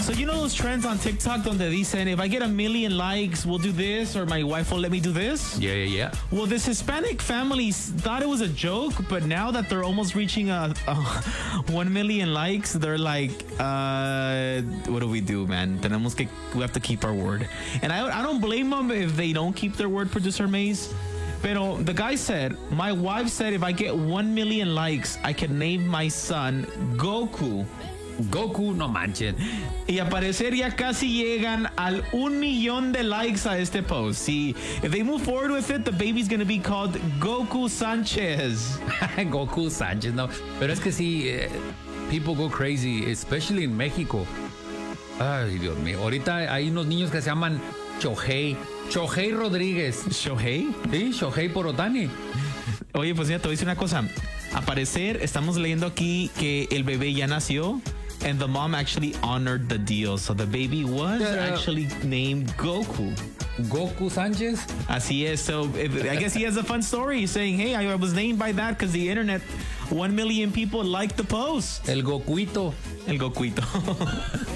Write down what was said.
So you know those trends on TikTok donde dicen, if I get 1 million likes, we'll do this, or my wife will let me do this? Yeah. Well, this Hispanic family thought it was a joke, but now that they're almost reaching a 1 million likes, they're like, what do we do, man? We have to keep our word. And I don't blame them if they don't keep their word, producer Maze. Pero the guy said, my wife said if I get 1 million likes, I can name my son Goku. Goku, no manchen. Y a parecer ya casi llegan al 1 millón de likes a este post. See, if they move forward with it, the baby's going to be called Goku Sanchez. Goku Sánchez, no. Pero es que sí, people go crazy, especially in México. Ay, Dios mío. Ahorita hay unos niños que se llaman Shohei Rodríguez. ¿Shohei? Sí, Shohei por Otani. Oye, pues mira, te voy a decir una cosa. A parecer, estamos leyendo aquí que el bebé ya nació. And the mom actually honored the deal. So the baby was actually named Goku. Goku Sánchez. Así es. So I guess he has a fun story saying, hey, I was named by that because the internet, 1 million people liked the post. El Gokuito. El Gokuito.